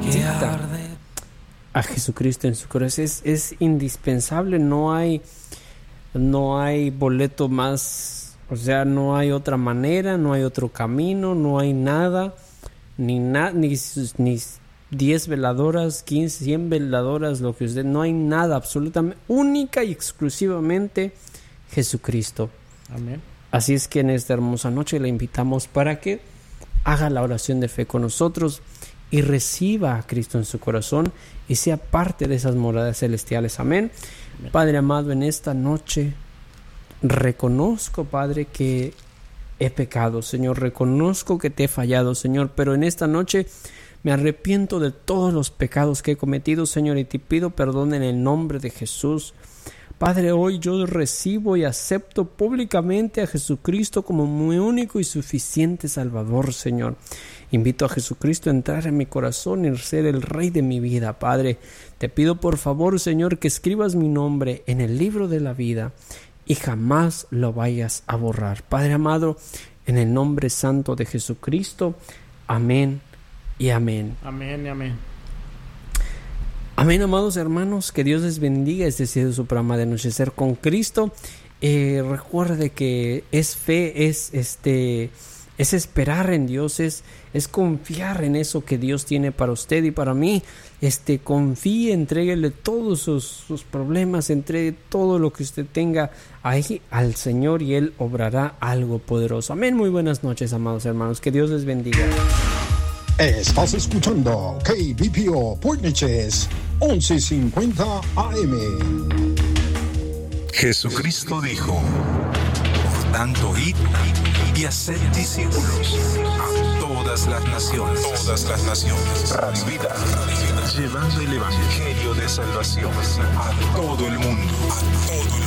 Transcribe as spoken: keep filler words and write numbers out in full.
necesita a Jesucristo en su corazón. Es, es indispensable, no hay, no hay boleto más, o sea, no hay otra manera, no hay otro camino, no hay nada, ni nada, ni, ni diez veladoras, quince, cien veladoras, lo que usted, no hay nada, absolutamente, única y exclusivamente Jesucristo. Amén. Así es que en esta hermosa noche le invitamos para que haga la oración de fe con nosotros y reciba a Cristo en su corazón y sea parte de esas moradas celestiales. Amén. Amén. Padre amado, en esta noche reconozco, Padre, que he pecado, Señor. Reconozco que te he fallado, Señor, pero en esta noche me arrepiento de todos los pecados que he cometido, Señor, y te pido perdón en el nombre de Jesús. Padre, hoy yo recibo y acepto públicamente a Jesucristo como mi único y suficiente Salvador, Señor. Invito a Jesucristo a entrar en mi corazón y ser el Rey de mi vida, Padre. Te pido por favor, Señor, que escribas mi nombre en el libro de la vida y jamás lo vayas a borrar. Padre amado, en el nombre santo de Jesucristo, amén y amén. Amén y amén. Amén, amados hermanos, que Dios les bendiga. Este ha sido su programa de Anochecer con Cristo. Eh, recuerde que es fe, es este, es esperar en Dios, es, es confiar en eso que Dios tiene para usted y para mí. Este, confíe, entréguele todos sus, sus problemas, entregue todo lo que usted tenga ahí al Señor y Él obrará algo poderoso. Amén. Muy buenas noches, amados hermanos. Que Dios les bendiga. Estás escuchando K B P O Point Neches once cincuenta A M. Jesucristo dijo: por tanto, id y haced discípulos a todas las naciones, todas las naciones, Radio Vida, llevando el evangelio de salvación a todo el mundo, a todo el mundo.